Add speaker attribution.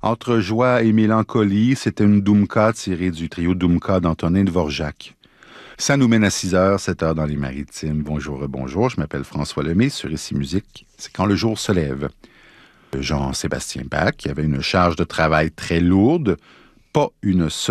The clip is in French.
Speaker 1: Entre joie et mélancolie, c'était une Doumka tirée du trio Doumka d'Antonin Dvorak. Ça nous mène à 6 heures, 7 heures dans les Maritimes. Bonjour, bonjour, je m'appelle François Lemay sur Ici Musique. C'est quand le jour se lève. Jean-Sébastien Bach, qui avait une charge de travail très lourde, pas une seule